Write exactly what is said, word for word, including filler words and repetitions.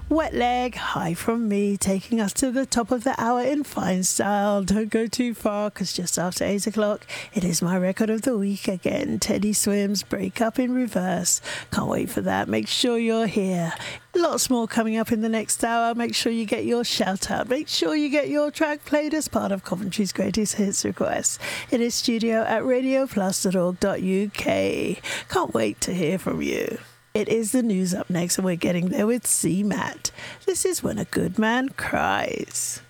Wet Leg, Hi From Me, taking us to the top of the hour in fine style. Don't go too far, because just after eight o'clock, it is my record of the week again. Teddy Swims, Break Up in Reverse. Can't wait for that. Make sure you're here. Lots more coming up in the next hour. Make sure you get your shout out. Make sure you get your track played as part of Coventry's Greatest Hits requests. It is studio at radio plus dot org dot U K. Can't wait to hear from you. It is the news up next, and we're getting there with C Matt. This is When a Good Man Cries.